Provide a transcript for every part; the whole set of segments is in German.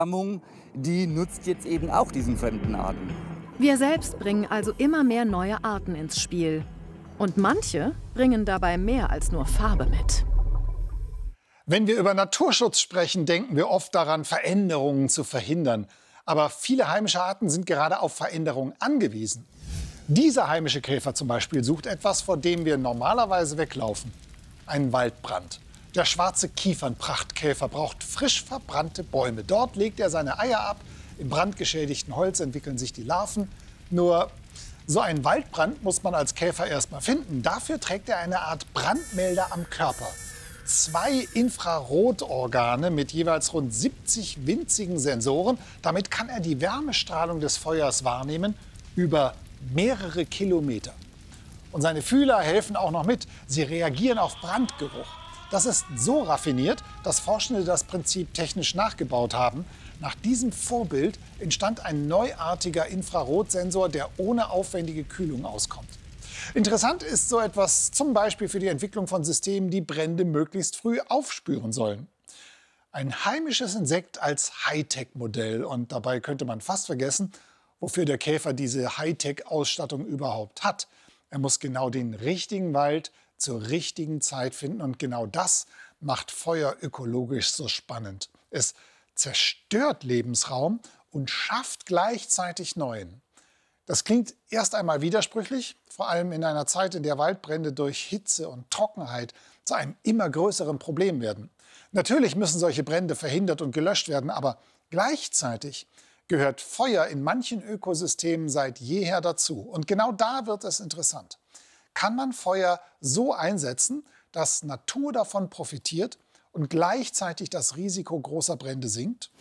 Die nutzt jetzt eben auch diesen fremden Arten. Wir selbst bringen also immer mehr neue Arten ins Spiel. Und manche bringen dabei mehr als nur Farbe mit. Wenn wir über Naturschutz sprechen, denken wir oft daran, Veränderungen zu verhindern. Aber viele heimische Arten sind gerade auf Veränderungen angewiesen. Dieser heimische Käfer zum Beispiel sucht etwas, vor dem wir normalerweise weglaufen. Einen Waldbrand. Der schwarze Kiefernprachtkäfer braucht frisch verbrannte Bäume. Dort legt er seine Eier ab. Im brandgeschädigten Holz entwickeln sich die Larven. Nur so einen Waldbrand muss man als Käfer erst mal finden. Dafür trägt er eine Art Brandmelder am Körper. 2 Infrarotorgane mit jeweils rund 70 winzigen Sensoren. Damit kann er die Wärmestrahlung des Feuers wahrnehmen über mehrere Kilometer. Und seine Fühler helfen auch noch mit. Sie reagieren auf Brandgeruch. Das ist so raffiniert, dass Forschende das Prinzip technisch nachgebaut haben. Nach diesem Vorbild entstand ein neuartiger Infrarotsensor, der ohne aufwendige Kühlung auskommt. Interessant ist so etwas zum Beispiel für die Entwicklung von Systemen, die Brände möglichst früh aufspüren sollen. Ein heimisches Insekt als Hightech-Modell. Und dabei könnte man fast vergessen, wofür der Käfer diese Hightech-Ausstattung überhaupt hat. Er muss genau den richtigen Wald zur richtigen Zeit finden. Und genau das macht Feuer ökologisch so spannend. Es zerstört Lebensraum und schafft gleichzeitig neuen. Das klingt erst einmal widersprüchlich, vor allem in einer Zeit, in der Waldbrände durch Hitze und Trockenheit zu einem immer größeren Problem werden. Natürlich müssen solche Brände verhindert und gelöscht werden, aber gleichzeitig gehört Feuer in manchen Ökosystemen seit jeher dazu. Und genau da wird es interessant. Kann man Feuer so einsetzen, dass Natur davon profitiert und gleichzeitig das Risiko großer Brände sinkt?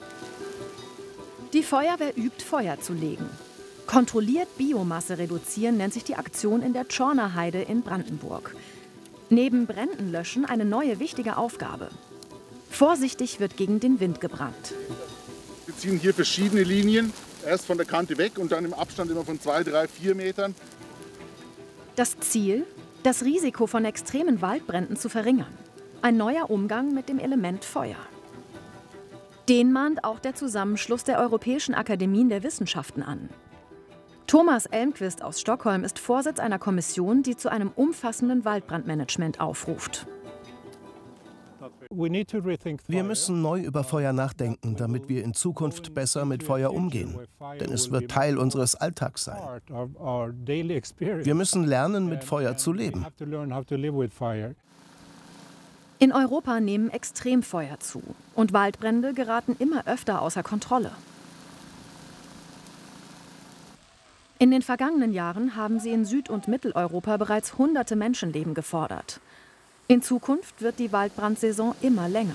Die Feuerwehr übt, Feuer zu legen. Kontrolliert Biomasse reduzieren nennt sich die Aktion in der Tschorner Heide in Brandenburg. Neben Bränden löschen eine neue wichtige Aufgabe. Vorsichtig wird gegen den Wind gebrannt. Wir ziehen hier verschiedene Linien, erst von der Kante weg und dann im Abstand immer von 2, 3, 4 Metern. Das Ziel? Das Risiko von extremen Waldbränden zu verringern. Ein neuer Umgang mit dem Element Feuer. Den mahnt auch der Zusammenschluss der Europäischen Akademien der Wissenschaften an. Thomas Elmqvist aus Stockholm ist Vorsitz einer Kommission, die zu einem umfassenden Waldbrandmanagement aufruft. Wir müssen neu über Feuer nachdenken, damit wir in Zukunft besser mit Feuer umgehen. Denn es wird Teil unseres Alltags sein. Wir müssen lernen, mit Feuer zu leben. In Europa nehmen Extremfeuer zu und Waldbrände geraten immer öfter außer Kontrolle. In den vergangenen Jahren haben sie in Süd- und Mitteleuropa bereits hunderte Menschenleben gefordert. In Zukunft wird die Waldbrandsaison immer länger.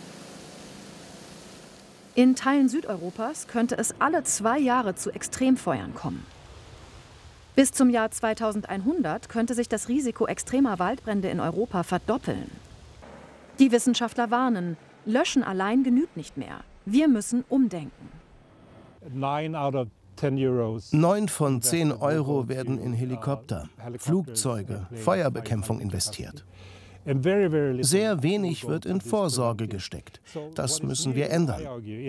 In Teilen Südeuropas könnte es alle 2 Jahre zu Extremfeuern kommen. Bis zum Jahr 2100 könnte sich das Risiko extremer Waldbrände in Europa verdoppeln. Die Wissenschaftler warnen, löschen allein genügt nicht mehr. Wir müssen umdenken. 9 von 10 Euro werden in Helikopter, Flugzeuge, Feuerbekämpfung investiert. Sehr wenig wird in Vorsorge gesteckt. Das müssen wir ändern.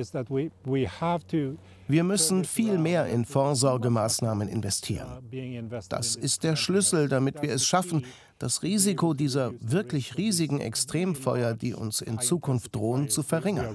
Wir müssen viel mehr in Vorsorgemaßnahmen investieren. Das ist der Schlüssel, damit wir es schaffen, das Risiko dieser wirklich riesigen Extremfeuer, die uns in Zukunft drohen, zu verringern.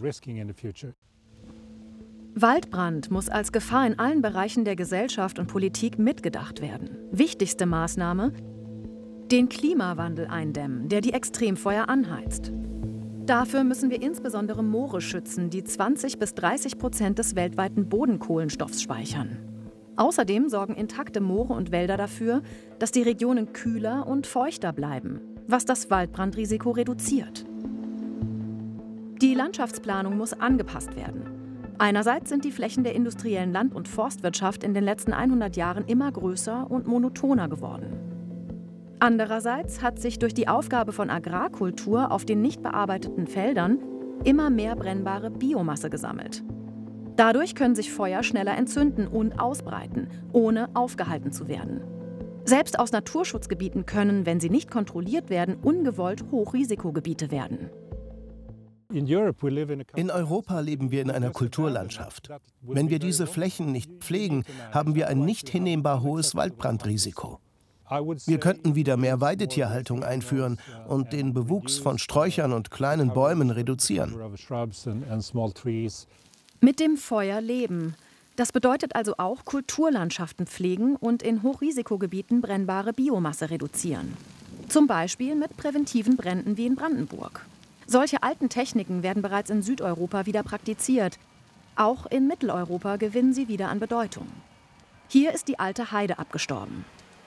Waldbrand muss als Gefahr in allen Bereichen der Gesellschaft und Politik mitgedacht werden. Wichtigste Maßnahme: den Klimawandel eindämmen, der die Extremfeuer anheizt. Dafür müssen wir insbesondere Moore schützen, die 20 bis 30% des weltweiten Bodenkohlenstoffs speichern. Außerdem sorgen intakte Moore und Wälder dafür, dass die Regionen kühler und feuchter bleiben, was das Waldbrandrisiko reduziert. Die Landschaftsplanung muss angepasst werden. Einerseits sind die Flächen der industriellen Land- und Forstwirtschaft in den letzten 100 Jahren immer größer und monotoner geworden. Andererseits hat sich durch die Aufgabe von Agrarkultur auf den nicht bearbeiteten Feldern immer mehr brennbare Biomasse gesammelt. Dadurch können sich Feuer schneller entzünden und ausbreiten, ohne aufgehalten zu werden. Selbst aus Naturschutzgebieten können, wenn sie nicht kontrolliert werden, ungewollt Hochrisikogebiete werden. In Europa leben wir in einer Kulturlandschaft. Wenn wir diese Flächen nicht pflegen, haben wir ein nicht hinnehmbar hohes Waldbrandrisiko. Wir könnten wieder mehr Weidetierhaltung einführen und den Bewuchs von Sträuchern und kleinen Bäumen reduzieren. Mit dem Feuer leben. Das bedeutet also auch Kulturlandschaften pflegen und in Hochrisikogebieten brennbare Biomasse reduzieren. Zum Beispiel mit präventiven Bränden wie in Brandenburg. Solche alten Techniken werden bereits in Südeuropa wieder praktiziert. Auch in Mitteleuropa gewinnen sie wieder an Bedeutung. Hier ist die alte Heide abgestorben.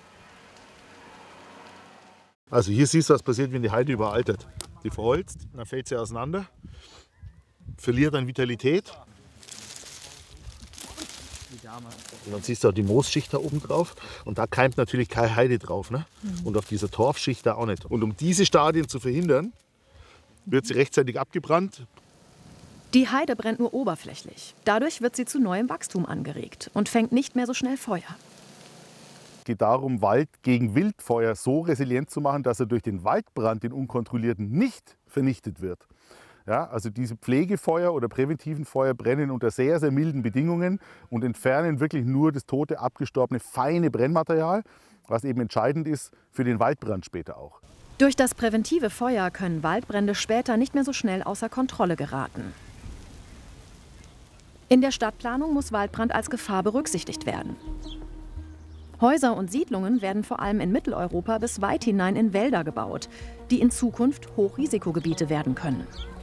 Also hier siehst du, was passiert, wenn die Heide überaltert. Die verholzt, dann fällt sie auseinander, verliert an Vitalität. Und dann siehst du auch die Moosschicht da oben drauf und da keimt natürlich keine Heide drauf. Ne? Und auf dieser Torfschicht da auch nicht. Und um diese Stadien zu verhindern, wird sie rechtzeitig abgebrannt. Die Heide brennt nur oberflächlich. Dadurch wird sie zu neuem Wachstum angeregt und fängt nicht mehr so schnell Feuer. Es geht darum, Wald gegen Wildfeuer so resilient zu machen, dass er durch den Waldbrand, den unkontrollierten, nicht vernichtet wird. Ja, also diese Pflegefeuer oder präventiven Feuer brennen unter sehr, sehr milden Bedingungen und entfernen wirklich nur das tote, abgestorbene, feine Brennmaterial, was eben entscheidend ist für den Waldbrand später auch. Durch das präventive Feuer können Waldbrände später nicht mehr so schnell außer Kontrolle geraten. In der Stadtplanung muss Waldbrand als Gefahr berücksichtigt werden. Häuser und Siedlungen werden vor allem in Mitteleuropa bis weit hinein in Wälder gebaut, die in Zukunft Hochrisikogebiete werden können.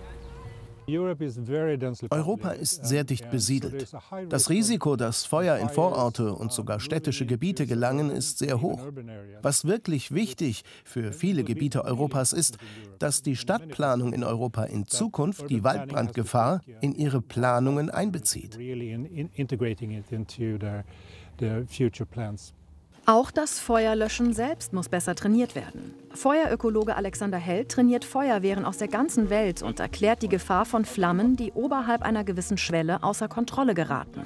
Europa ist sehr dicht besiedelt. Das Risiko, dass Feuer in Vororte und sogar städtische Gebiete gelangen, ist sehr hoch. Was wirklich wichtig für viele Gebiete Europas ist, dass die Stadtplanung in Europa in Zukunft die Waldbrandgefahr in ihre Planungen einbezieht. Auch das Feuerlöschen selbst muss besser trainiert werden. Feuerökologe Alexander Held trainiert Feuerwehren aus der ganzen Welt und erklärt die Gefahr von Flammen, die oberhalb einer gewissen Schwelle außer Kontrolle geraten.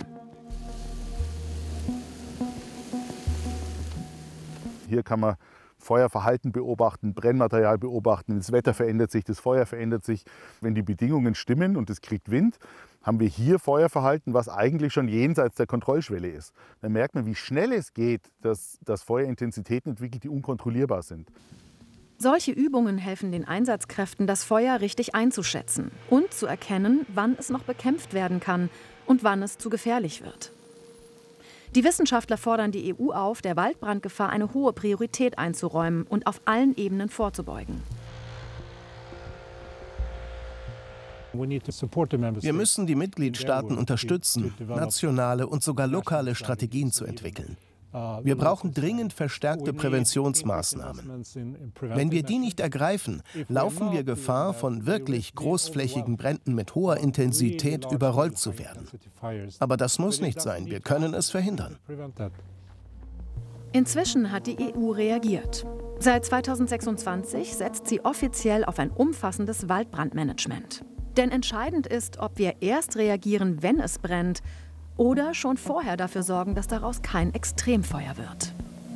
Hier kann man Feuerverhalten beobachten, Brennmaterial beobachten. Das Wetter verändert sich, das Feuer verändert sich. Wenn die Bedingungen stimmen und es kriegt Wind, haben wir hier Feuerverhalten, was eigentlich schon jenseits der Kontrollschwelle ist. Dann merkt man, wie schnell es geht, dass Feuerintensitäten entwickelt, die unkontrollierbar sind. Solche Übungen helfen den Einsatzkräften, das Feuer richtig einzuschätzen und zu erkennen, wann es noch bekämpft werden kann und wann es zu gefährlich wird. Die Wissenschaftler fordern die EU auf, der Waldbrandgefahr eine hohe Priorität einzuräumen und auf allen Ebenen vorzubeugen. Wir müssen die Mitgliedstaaten unterstützen, nationale und sogar lokale Strategien zu entwickeln. Wir brauchen dringend verstärkte Präventionsmaßnahmen. Wenn wir die nicht ergreifen, laufen wir Gefahr, von wirklich großflächigen Bränden mit hoher Intensität überrollt zu werden. Aber das muss nicht sein. Wir können es verhindern. Inzwischen hat die EU reagiert. Seit 2026 setzt sie offiziell auf ein umfassendes Waldbrandmanagement. Denn entscheidend ist, ob wir erst reagieren, wenn es brennt, oder schon vorher dafür sorgen, dass daraus kein Extremfeuer wird.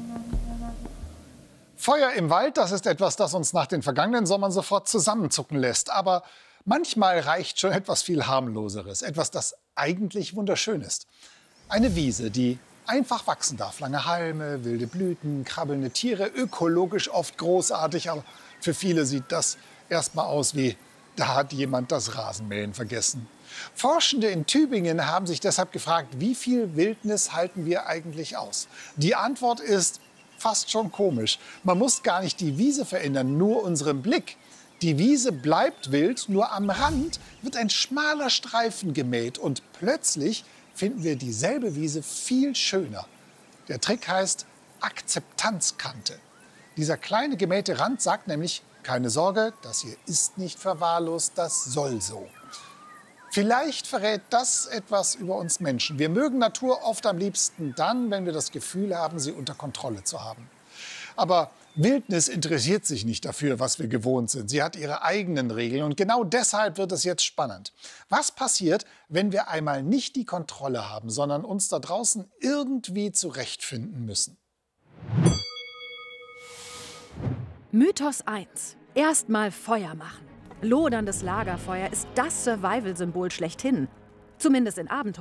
Feuer im Wald, das ist etwas, das uns nach den vergangenen Sommern sofort zusammenzucken lässt. Aber manchmal reicht schon etwas viel Harmloseres, etwas, das eigentlich wunderschön ist. Eine Wiese, die einfach wachsen darf. Lange Halme, wilde Blüten, krabbelnde Tiere, ökologisch oft großartig. Aber für viele sieht das erstmal aus wie, da hat jemand das Rasenmähen vergessen. Forschende in Tübingen haben sich deshalb gefragt, wie viel Wildnis halten wir eigentlich aus? Die Antwort ist fast schon komisch. Man muss gar nicht die Wiese verändern, nur unseren Blick. Die Wiese bleibt wild, nur am Rand wird ein schmaler Streifen gemäht und plötzlich finden wir dieselbe Wiese viel schöner. Der Trick heißt Akzeptanzkante. Dieser kleine gemähte Rand sagt nämlich, keine Sorge, das hier ist nicht verwahrlost, das soll so. Vielleicht verrät das etwas über uns Menschen. Wir mögen Natur oft am liebsten dann, wenn wir das Gefühl haben, sie unter Kontrolle zu haben. Aber Wildnis interessiert sich nicht dafür, was wir gewohnt sind. Sie hat ihre eigenen Regeln und genau deshalb wird es jetzt spannend. Was passiert, wenn wir einmal nicht die Kontrolle haben, sondern uns da draußen irgendwie zurechtfinden müssen? Mythos 1. Erstmal Feuer machen. Loderndes Lagerfeuer ist das Survival-Symbol schlechthin. Zumindest in Abenteuer.